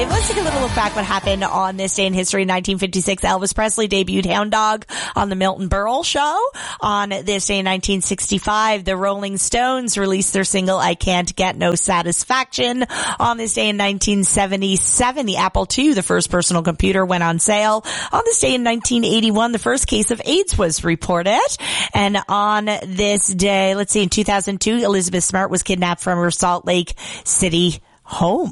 Wave. Let's take a little look back what happened on this day in history. 1956, Elvis Presley debuted Hound Dog on the Milton Berle Show. On this day in 1965, the Rolling Stones released their single I Can't Get No Satisfaction. On this day in 1977, the Apple II, the first personal computer, went on sale. On this day in 1981, the first case of AIDS was reported. And on this day, let's see, in 2002, Elizabeth Smart was kidnapped from her Salt Lake City home.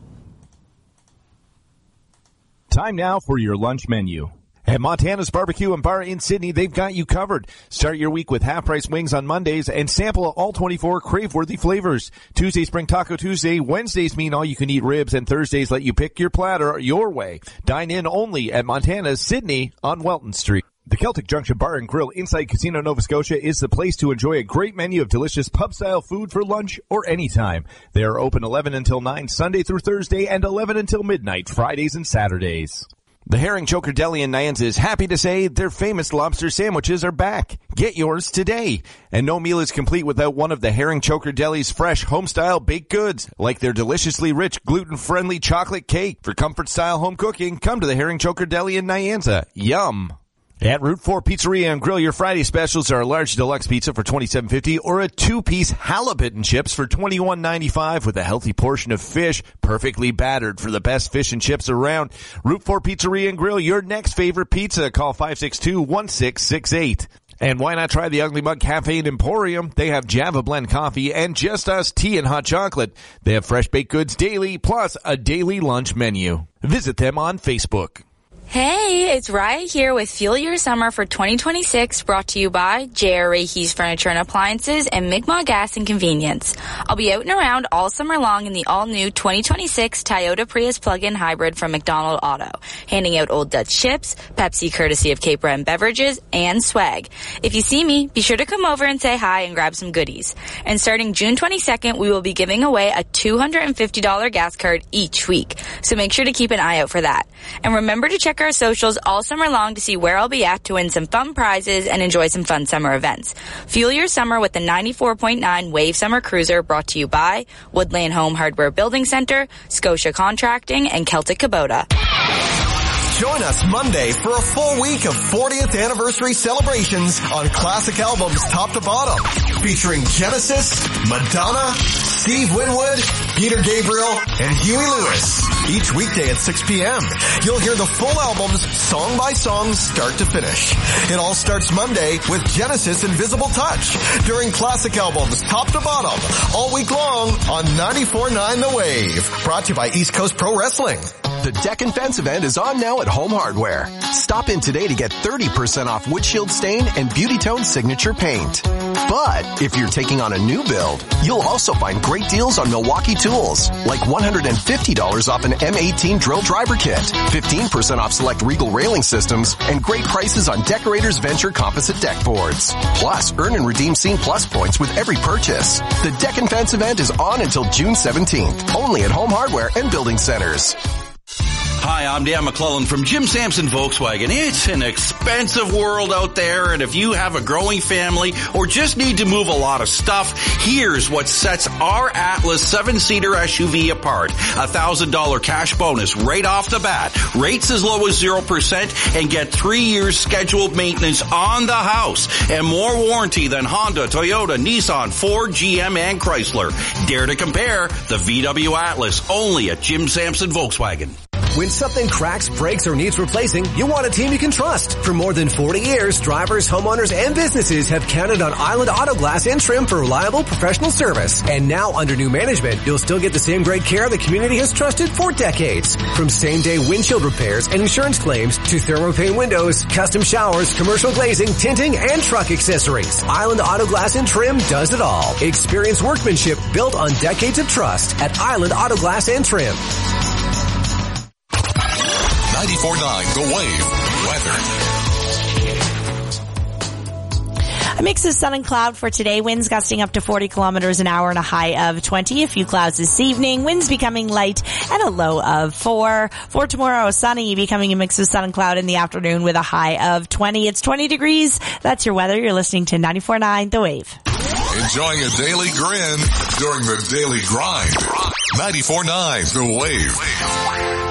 Time now for your lunch menu. At Montana's Barbecue and Bar in Sydney, they've got you covered. Start your week with half-price wings on Mondays and sample all 24 crave-worthy flavors. Tuesdays bring Taco Tuesday, Wednesdays mean all-you-can-eat ribs, and Thursdays let you pick your platter your way. Dine in only at Montana's Sydney on Welton Street. The Celtic Junction Bar and Grill inside Casino Nova Scotia is the place to enjoy a great menu of delicious pub-style food for lunch or anytime. They are open 11 until 9 Sunday through Thursday and 11 until midnight Fridays and Saturdays. The Herring Choker Deli in Nyanza is happy to say their famous lobster sandwiches are back. Get yours today. And no meal is complete without one of the Herring Choker Deli's fresh home-style baked goods, like their deliciously rich gluten-friendly chocolate cake. For comfort-style home cooking, come to the Herring Choker Deli in Nyanza. Yum! At Route 4 Pizzeria and Grill, your Friday specials are a large deluxe pizza for $27.50 or a 2-piece halibut and chips for $21.95 with a healthy portion of fish, perfectly battered for the best fish and chips around. Route 4 Pizzeria and Grill, your next favorite pizza. Call 562-1668. And why not try the Ugly Mug Cafe and Emporium? They have Java Blend coffee and Just Us tea and hot chocolate. They have fresh baked goods daily, plus a daily lunch menu. Visit them on Facebook. Hey, it's Raya here with Fuel Your Summer for 2026, brought to you by J.R. Rehe's Furniture and Appliances and Mi'kmaq Gas and Convenience. I'll be out and around all summer long in the all-new 2026 Toyota Prius plug-in hybrid from McDonald Auto, handing out Old Dutch chips, Pepsi courtesy of Cape Breton Beverages, and swag. If you see me, be sure to come over and say hi and grab some goodies. And starting June 22nd, we will be giving away a $250 gas card each week, so make sure to keep an eye out for that. And remember to check our socials all summer long to see where I'll be at to win some fun prizes and enjoy some fun summer events. Fuel your summer with the 94.9 Wave Summer Cruiser, brought to you by Woodland Home Hardware Building Center, Scotia Contracting, and Celtic Kubota. Join us Monday for a full week of 40th anniversary celebrations on classic albums top to bottom, featuring Genesis, Madonna, Steve Winwood, Peter Gabriel, and Huey Lewis. Each weekday at 6 p.m., you'll hear the full albums song by song, start to finish. It all starts Monday with Genesis Invisible Touch during classic albums top to bottom all week long on 94.9 The Wave. Brought to you by East Coast Pro Wrestling. The Deck and Fence event is on now at Home Hardware. Stop in today to get 30% off windshield stain and Beauty Tone signature paint. But if you're taking on a new build, you'll also find great deals on Milwaukee tools, like $150 off an M18 drill driver kit, 15% off select Regal railing systems, and great prices on Decorators Venture composite deck boards. Plus, earn and redeem Scene Plus points with every purchase. The Deck and Fence event is on until June 17th, only at Home Hardware and Building Centers. Hi, I'm Dan McClellan from Jim Sampson Volkswagen. It's an expensive world out there, and if you have a growing family or just need to move a lot of stuff, here's what sets our Atlas 7-seater SUV apart. $1,000 cash bonus right off the bat, rates as low as 0%, and get 3 years scheduled maintenance on the house, and more warranty than Honda, Toyota, Nissan, Ford, GM, and Chrysler. Dare to compare the VW Atlas, only at Jim Sampson Volkswagen. When something cracks, breaks, or needs replacing, you want a team you can trust. For more than 40 years, drivers, homeowners, and businesses have counted on Island Auto Glass and Trim for reliable professional service. And now, under new management, you'll still get the same great care the community has trusted for decades. From same-day windshield repairs and insurance claims to thermopane windows, custom showers, commercial glazing, tinting, and truck accessories. Island Auto Glass and Trim does it all. Experience workmanship built on decades of trust at Island Auto Glass and Trim. 94.9 The Wave weather. A mix of sun and cloud for today. Winds gusting up to 40 kilometers an hour and a high of 20. A few clouds this evening. Winds becoming light and a low of 4. For tomorrow, sunny, becoming a mix of sun and cloud in the afternoon with a high of 20. It's 20 degrees. That's your weather. You're listening to 94.9 The Wave. It's enjoying a daily grin during the daily grind. 94.9 The Wave.